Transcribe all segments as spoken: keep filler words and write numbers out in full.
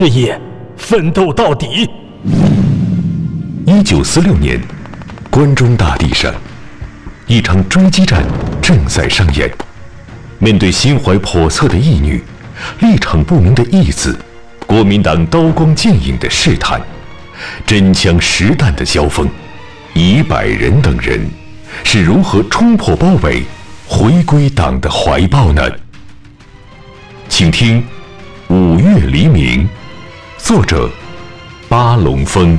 事业奋斗到底。 一九四六年，关中大地上，一场追击战正在上演。面对心怀叵测的义女，立场不明的义子，国民党刀光剑影的试探，真枪实弹的交锋，乙百人等人是如何冲破包围，回归党的怀抱呢？请听《五月黎明》，作者巴龙峰。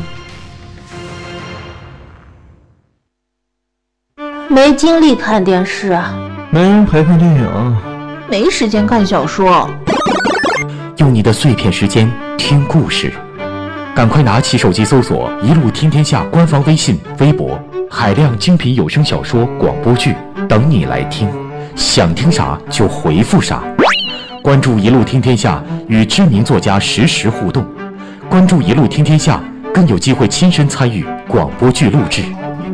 没精力看电视啊， 没人陪看电影， 没时间看小说。 用你的碎片时间听故事，赶快拿起手机搜索“一路听天下”官方微信、微博，海量精品有声小说、广播剧等你来听。想听啥就回复啥。关注“一路听天下”，与知名作家实时互动。关注“一路听天下”，更有机会亲身参与广播剧录制。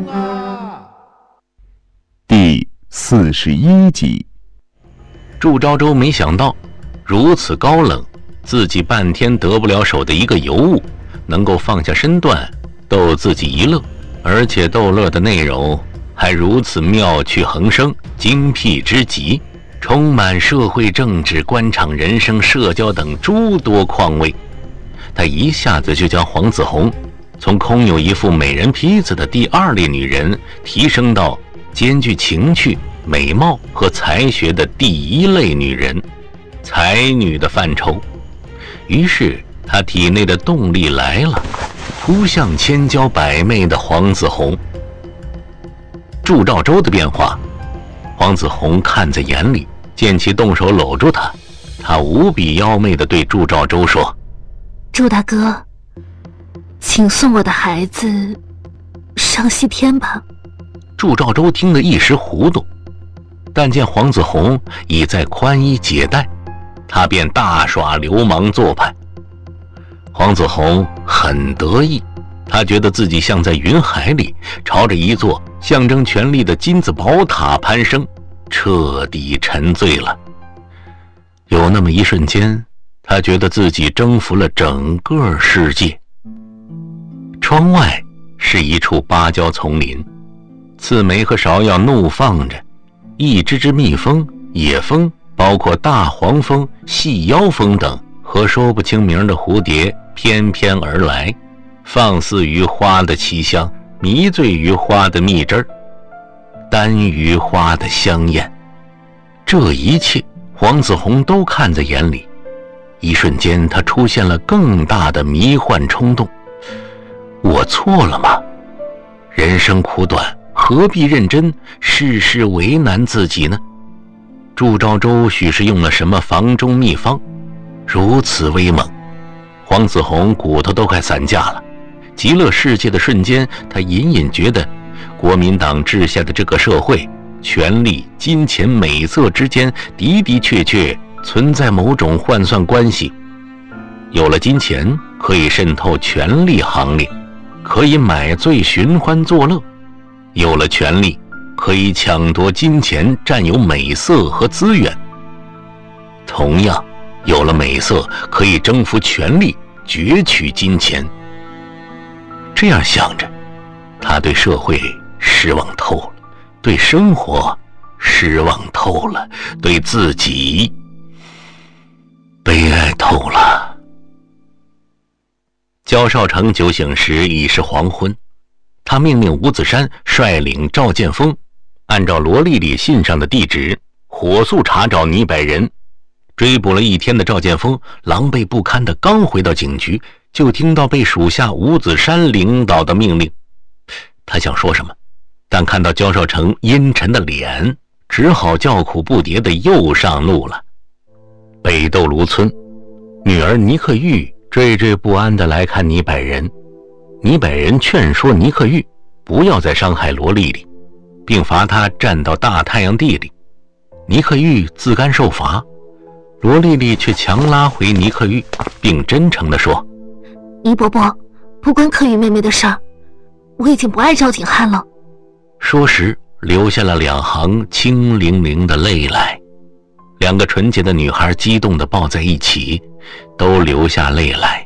第四十一集。 祝昭周没想到，如此高冷、自己半天得不了手的一个尤物，能够放下身段逗自己一乐，而且逗乐的内容还如此妙趣横生、精辟之极，充满社会政治、官场人生、社交等诸多况味。他一下子就将黄子红从空有一副美人坯子的第二类女人，提升到兼具情趣、美貌和才学的第一类女人，才女的范畴。于是他体内的动力来了，扑向千娇百媚的黄子红。祝兆周的变化，黄子红看在眼里，见其动手搂住他，他无比妖媚地对祝兆周说： 祝大哥，请送我的孩子上西天吧。 祝兆周听得一时糊涂，但见黄子红已在宽衣解带，他便大耍流氓做派。黄子红很得意，他觉得自己像在云海里，朝着一座象征权力的金字宝塔攀升，彻底沉醉了。有那么一瞬间，他觉得自己征服了整个世界。窗外是一处芭蕉丛林，刺梅和芍药怒放着，一只只蜜蜂、野蜂，包括大黄蜂、细腰蜂等和说不清名的蝴蝶翩翩而来，放肆于花的奇香，迷醉于花的蜜汁儿，耽于花的香艳。这一切黄子红都看在眼里，一瞬间他出现了更大的迷幻冲动。我错了吗？人生苦短，何必认真，事事为难自己呢？祝兆周许是用了什么房中秘方，如此威猛，黄子红骨头都快散架了。极乐世界的瞬间，他隐隐觉得国民党治下的这个社会，权力、金钱、美色之间的的确确存在某种换算关系。有了金钱，可以渗透权力行列，可以买醉寻欢作乐；有了权力，可以抢夺金钱，占有美色和资源。同样，有了美色，可以征服权力，攫取金钱。这样想着，他对社会失望透了，对生活失望透了，对自己悲哀透了。焦少成酒醒时已是黄昏，他命令吴子山率领赵建峰，按照罗丽丽信上的地址，火速查找倪百人。追捕了一天的赵建峰狼狈不堪的刚回到警局，就听到被属下吴子山领导的命令。他想说什么，但看到焦少成阴沉的脸，只好叫苦不迭的又上路了。北斗芦村，女儿倪克玉惴惴不安地来看倪百人。倪百人劝说倪克玉不要再伤害罗丽丽，并罚她站到大太阳地里。倪克玉自甘受罚，罗丽丽却强拉回倪克玉，并真诚地说： 倪伯伯，不关克玉妹妹的事儿，我已经不爱赵景汉了。 说时流下了两行清凌凌的泪来。两个纯洁的女孩激动地抱在一起，都流下泪来。